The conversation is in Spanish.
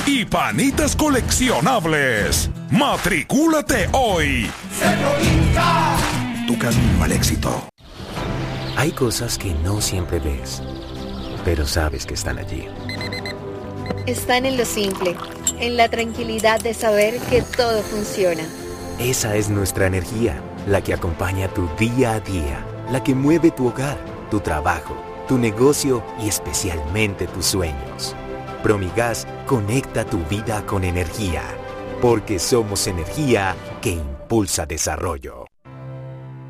y panitas coleccionables. ¡Matricúlate hoy! Tu camino al éxito. Hay cosas que no siempre ves, pero sabes que están allí. Están en lo simple, en la tranquilidad de saber que todo funciona. Esa es nuestra energía, la que acompaña tu día a día, la que mueve tu hogar, tu trabajo, tu negocio y especialmente tus sueños. Promigas conecta tu vida con energía, porque somos energía que impulsa desarrollo.